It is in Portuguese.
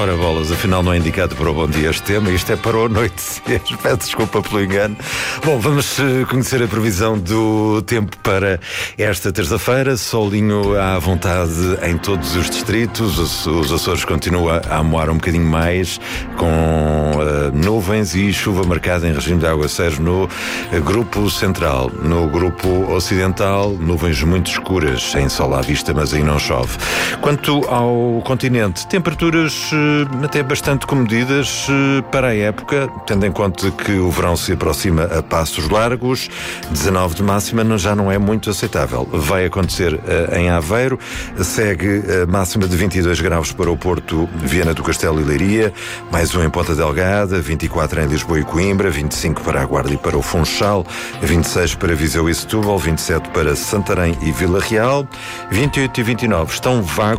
Ora bolas, afinal não é indicado para o Bom Dia este tema, isto é para o anoitecer. Peço desculpa pelo engano. Bom, vamos conhecer a previsão do tempo para esta terça-feira. Solinho à vontade em todos os distritos. Os Açores continua a amoar um bocadinho mais, com nuvens e chuva marcada em regime de aguaceiros no grupo central. No grupo ocidental, nuvens muito escuras, sem sol à vista, mas aí não chove. Quanto ao continente, temperaturas até bastante comedidas para a época, tendo em conta que o verão se aproxima a passos largos. 19 de máxima já não é muito aceitável. Vai acontecer em Aveiro, segue a máxima de 22 graus para o Porto, Viana do Castelo e Leiria, mais um em Ponta Delgada, 24 em Lisboa e Coimbra, 25 para a Guarda e para o Funchal, 26 para Viseu e Setúbal, 27 para Santarém e Vila Real, 28 e 29 estão vagos.